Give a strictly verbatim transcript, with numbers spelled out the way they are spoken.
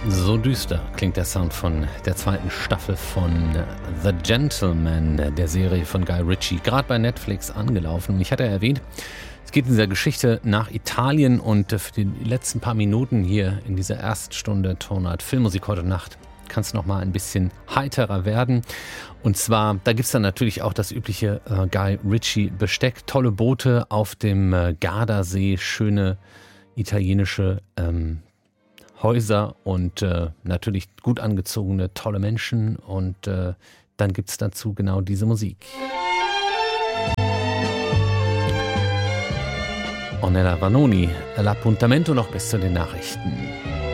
So düster klingt der Sound von der zweiten Staffel von The Gentleman, der Serie von Guy Ritchie, gerade bei Netflix angelaufen. Ich hatte erwähnt, es geht in dieser Geschichte nach Italien und für die letzten paar Minuten hier in dieser ersten Stunde Tonart Filmmusik heute Nacht kann es nochmal ein bisschen heiterer werden. Und zwar, da gibt es dann natürlich auch das übliche äh, Guy Ritchie-Besteck, tolle Boote auf dem äh, Gardasee, schöne italienische ähm, Häuser und äh, natürlich gut angezogene, tolle Menschen. Und äh, dann gibt es dazu genau diese Musik. Ornella Vanoni, l'appuntamento noch bis zu den Nachrichten.